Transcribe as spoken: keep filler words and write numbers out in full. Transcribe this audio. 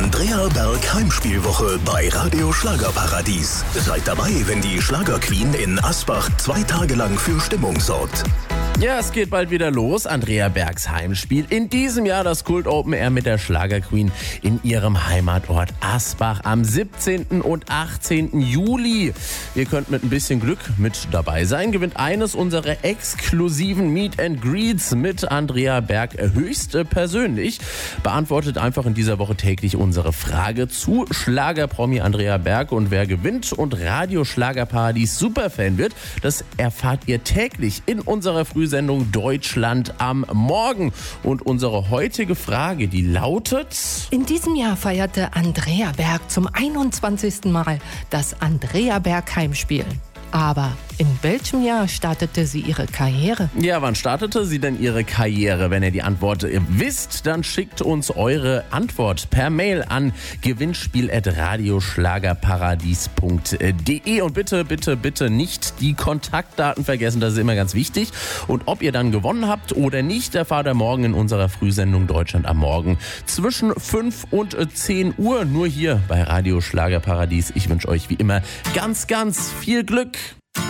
Andrea Berg Heimspielwoche bei Radio Schlagerparadies. Seid dabei, wenn die Schlagerqueen in Asbach zwei Tage lang für Stimmung sorgt. Ja, es geht bald wieder los. Andrea Bergs Heimspiel. In diesem Jahr das Kult Open Air mit der Schlagerqueen in ihrem Heimatort Asbach am siebzehnten und achtzehnten Juli. Ihr könnt mit ein bisschen Glück mit dabei sein. Gewinnt eines unserer exklusiven Meet and Greets mit Andrea Berg höchst persönlich. Beantwortet einfach in dieser Woche täglich unsere Frage zu Schlagerpromi Andrea Berg. Und wer gewinnt und Radio Schlagerparadies Superfan wird, das erfahrt ihr täglich in unserer Frühsendung Deutschland am Morgen. Und unsere heutige Frage, die lautet: In diesem Jahr feierte Andrea Berg zum einundzwanzigsten Mal das Andrea Berg Heimspiel. Aber in welchem Jahr startete sie ihre Karriere? Ja, wann startete sie denn ihre Karriere? Wenn ihr die Antwort wisst, dann schickt uns eure Antwort per Mail an gewinnspiel at radioschlagerparadies punkt de. Und bitte, bitte, bitte nicht die Kontaktdaten vergessen, das ist immer ganz wichtig. Und ob ihr dann gewonnen habt oder nicht, erfahrt ihr morgen in unserer Frühsendung Deutschland am Morgen zwischen fünf und zehn Uhr. Nur hier bei Radio Schlagerparadies. Ich wünsche euch wie immer ganz, ganz viel Glück.